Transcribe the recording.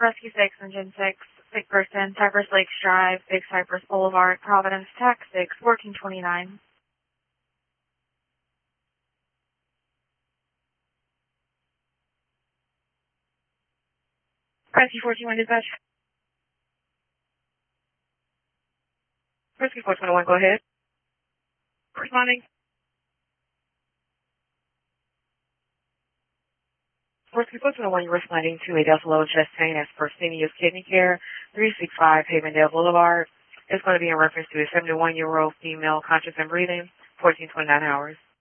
Rescue 6, Engine 6, sick person, Cypress Lakes Drive, Big Cypress Boulevard, Providence, TAC 6, working 29. Rescue 421 dispatch. Rescue 421, go ahead. Responding. Rescue 421, you're responding to a Buffalo chest pain as per Senior's Kidney Care, 365 Havendale Boulevard. It's going to be in reference to a 71-year-old female conscious and breathing, 1429 hours.